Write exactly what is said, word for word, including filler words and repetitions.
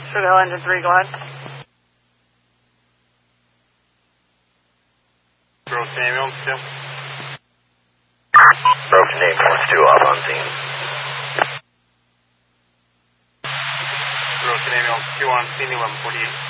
Sugar Hill Engine three, go ahead. Broken ambulance two. Broken ambulance two off on scene. Broken ambulance two on scene, eleven forty-eight.